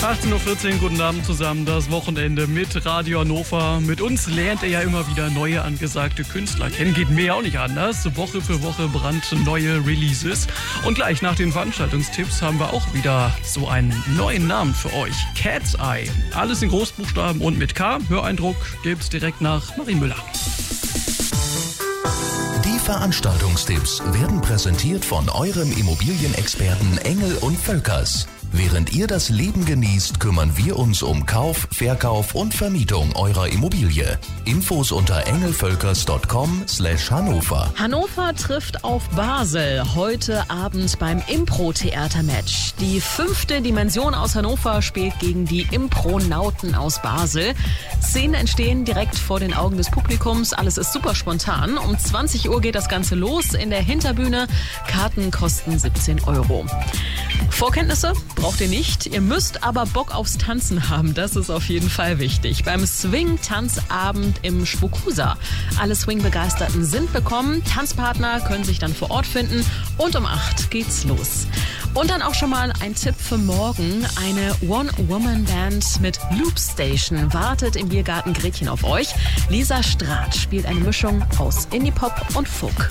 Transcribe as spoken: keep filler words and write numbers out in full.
achtzehn Uhr vierzehn, guten Abend zusammen, das Wochenende mit Radio Hannover. Mit uns lernt ihr ja immer wieder neue angesagte Künstler kennen, geht mir ja auch nicht anders. Woche für Woche brandneue Releases. Und gleich nach den Veranstaltungstipps haben wir auch wieder so einen neuen Namen für euch. Cat's Eye. Alles in Großbuchstaben und mit K. Höreindruck gibt's direkt nach Marie Müller. Die Veranstaltungstipps werden präsentiert von eurem Immobilienexperten Engel und Völkers. Während ihr das Leben genießt, kümmern wir uns um Kauf, Verkauf und Vermietung eurer Immobilie. Infos unter engelvölkers punkt com slash Hannover. Hannover trifft auf Basel heute Abend beim Impro-Theater-Match. Die fünfte Dimension aus Hannover spielt gegen die Impronauten aus Basel. Szenen entstehen direkt vor den Augen des Publikums. Alles ist super spontan. Um zwanzig Uhr geht das Ganze los in der Hinterbühne. Karten kosten siebzehn Euro. Vorkenntnisse braucht ihr nicht. Ihr müsst aber Bock aufs Tanzen haben. Das ist auf jeden Fall wichtig. Beim Swing-Tanzabend im Schwokusa. Alle Swing-Begeisterten sind bekommen. Tanzpartner können sich dann vor Ort finden. Und um acht geht's los. Und dann auch schon mal ein Tipp für morgen. Eine One-Woman-Band mit Loop Station wartet im Biergarten Gretchen auf euch. Lisa Strath spielt eine Mischung aus Indie-Pop und Folk.